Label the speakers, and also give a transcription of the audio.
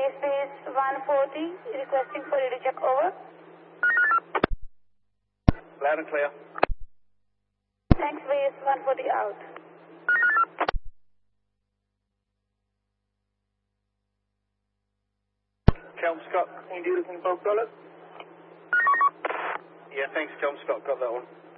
Speaker 1: airspace 140, requesting for you to check over.
Speaker 2: Loud and clear.
Speaker 1: Thanks, base 140 out.
Speaker 2: Kelmscott, can you do anything above dollars? Yeah, thanks, Kelmscott, got that one.